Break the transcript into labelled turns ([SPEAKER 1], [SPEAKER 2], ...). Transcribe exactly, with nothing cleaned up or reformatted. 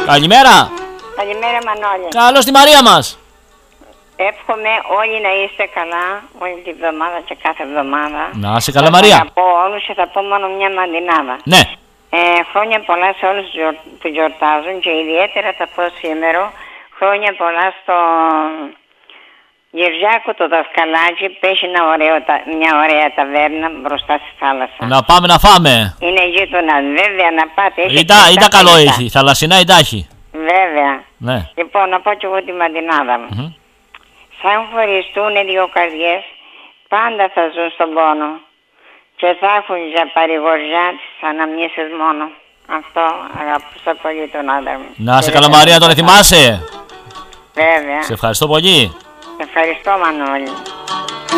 [SPEAKER 1] Καλημέρα.
[SPEAKER 2] Καλημέρα Μανώλη.
[SPEAKER 1] Καλώς τη Μαρία μας.
[SPEAKER 2] Εύχομαι όλοι να είστε καλά όλη τη βδομάδα και κάθε εβδομάδα.
[SPEAKER 1] Να είσαι καλά Μαρία.
[SPEAKER 2] Θα πω όλους και θα πω μόνο μια μαντινάδα.
[SPEAKER 1] Ναι.
[SPEAKER 2] Ε, χρόνια πολλά σε όλους που γιορτάζουν και ιδιαίτερα θα πω σήμερα χρόνια πολλά στο Γερζιάκο το δασκαλάκι που έχει ένα ωραίο, μια ωραία ταβέρνα μπροστά στη θάλασσα.
[SPEAKER 1] Να πάμε να φάμε.
[SPEAKER 2] Είναι γείτονα, βέβαια να πάτε.
[SPEAKER 1] Ήταν, ήταν καλό έχει, θαλασσινά ητάχη.
[SPEAKER 2] Βέβαια.
[SPEAKER 1] Ναι.
[SPEAKER 2] Λοιπόν, να πω και εγώ τη μαντινάδα μου. Mm-hmm. Σαν χωριστούν οι δύο καρδιές, πάντα θα ζουν στον πόνο και θα έχουν για παρηγοριά τις αναμνήσεις μόνο. Αυτό αγαπούσα πολύ τον άντρα μου.
[SPEAKER 1] Να σε καλά Μαρία, τον θυμάσαι.
[SPEAKER 2] Βέβαια.
[SPEAKER 1] Σε ευχαριστώ πολύ.
[SPEAKER 2] Σε ευχαριστώ Μανώλη.